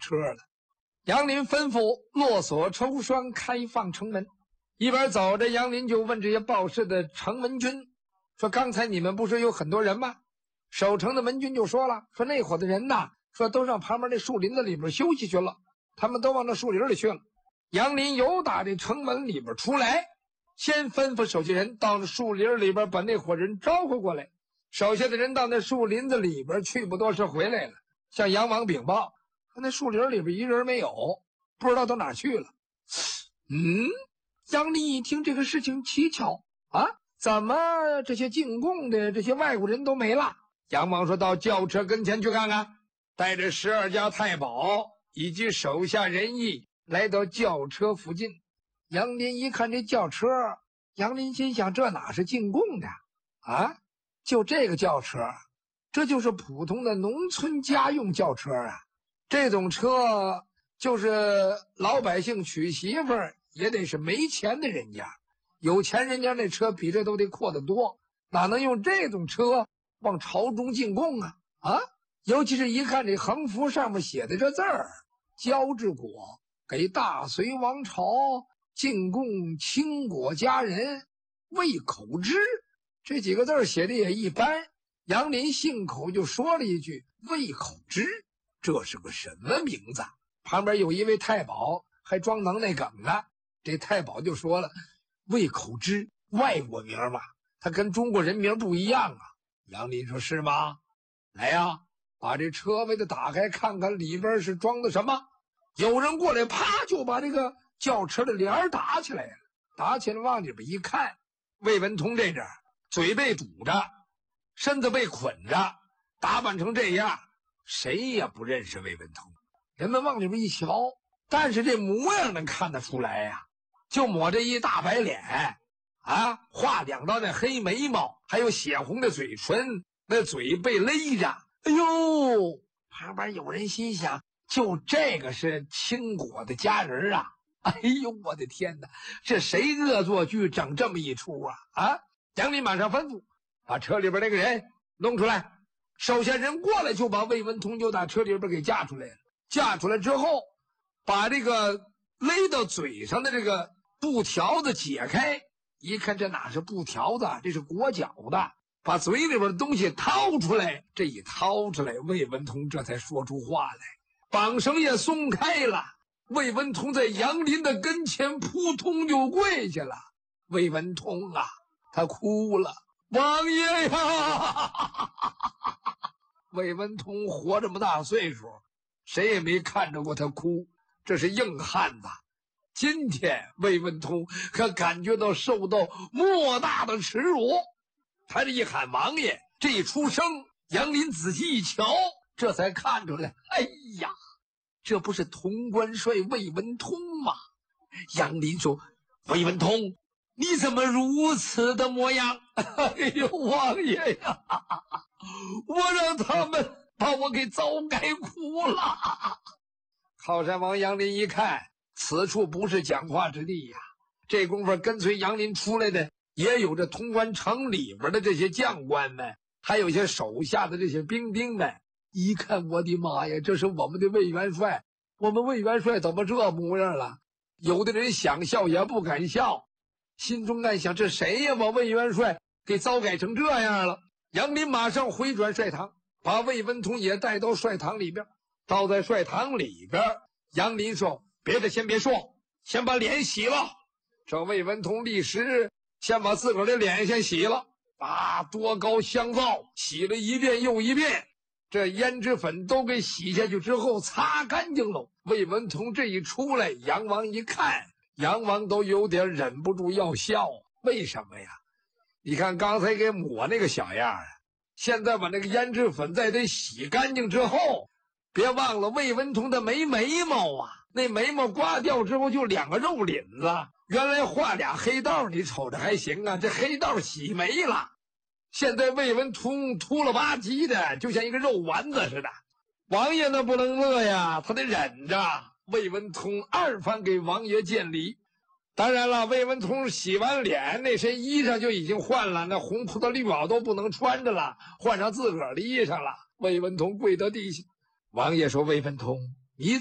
车了。杨林吩咐落锁抽栓，开放城门。一边走着，杨林就问这些报事的城门军说：“刚才你们不是有很多人吗？”守城的门军就说了：“说那伙的人呐，说都上旁边那树林子里边休息去了，他们都往那树林里去了。”杨林由打这城门里边出来，先吩咐手下人到那树林里边把那伙人招呼过来。手下的人到那树林子里边去不多时回来了，向杨王禀报说那树林里边一人没有，不知道到哪去了。杨林一听这个事情蹊跷啊，怎么这些进贡的这些外国人都没了？杨王说到轿车跟前去看看，带着12家太保以及手下人役来到轿车附近。杨林一看这轿车，杨林心想这哪是进贡的啊？就这个轿车，这就是普通的农村家用轿车啊。这种车就是老百姓娶媳妇儿也得是没钱的人家，有钱人家那车比这都得阔得多，哪能用这种车往朝中进贡啊？尤其是一看这横幅上面写的这字儿，焦志果给大隋王朝进贡青果佳人魏口之，这几个字写的也一般。杨林信口就说了一句：“魏口之，这是个什么名字？”旁边有一位太保还装能耐梗呢，这太保就说了：“魏口之，外国名嘛，他跟中国人名不一样啊。”杨林说：“是吗？来呀，把这车位的打开看看里边是装的什么。”有人过来，啪就把这个轿车的帘打起来了。打起来往里边一看，魏文通这阵嘴被堵着，身子被捆着，打扮成这样，谁也不认识魏文通。人们往里边一瞧，但是这模样能看得出来呀，就抹着一大白脸啊，画2道那黑眉毛，还有血红的嘴唇，那嘴被勒着。哎呦，旁边有人心想，就这个是青果的家人啊！哎呦，我的天哪，这谁恶作剧整这么一出啊？杨林马上吩咐把车里边那个人弄出来。手下人过来就把魏文通就打车里边给架出来了。架出来之后，把这个勒到嘴上的这个布条子解开，一看这哪是布条子，这是裹脚的。把嘴里边的东西掏出来，这一掏出来，魏文通这才说出话来。绑绳也松开了，魏文通在杨林的跟前扑通就跪下了。魏文通啊，他哭了：“王爷呀！”魏文通活这么大岁数，谁也没看着过他哭，这是硬汉子。今天魏文通可感觉到受到莫大的耻辱。他这一喊王爷，这一出声，杨林仔细一瞧，这才看出来，哎呀，这不是潼关帅魏文通吗？杨林说：“魏文通，你怎么如此的模样？”哎呦，王爷呀，我让他们把我给糟改苦了。靠山王杨林一看，此处不是讲话之地呀。这功夫跟随杨林出来的也有这潼关城里边的这些将官们，还有一些手下的这些兵丁们。一看，我的妈呀，这是我们的魏元帅，我们魏元帅怎么这模样了？有的人想笑也不敢笑，心中暗想：这谁呀，把魏元帅给糟改成这样了？杨林马上回转帅堂，把魏文通也带到帅堂里边。到在帅堂里边，杨林说：“别的先别说，先把脸洗了。”这魏文通立时先把自个儿的脸先洗了，多高香皂洗了一遍又一遍，这胭脂粉都给洗下去之后擦干净了。魏文通这一出来，杨王一看，杨王都有点忍不住要笑。为什么呀？你看刚才给抹那个小样啊，现在把那个胭脂粉再得洗干净之后，别忘了魏文通的眉毛啊，那眉毛刮掉之后就2个肉领子，原来画俩黑道，你瞅着还行啊，这黑道洗没了，现在魏文通秃了吧唧的，就像一个肉丸子似的。王爷那不能乐呀，他得忍着。魏文通2番给王爷见礼。当然了，魏文通洗完脸，那身衣裳就已经换了，那红葡萄绿袄都不能穿着了，换上自个儿的衣裳了。魏文通跪到地下，王爷说：“魏文通，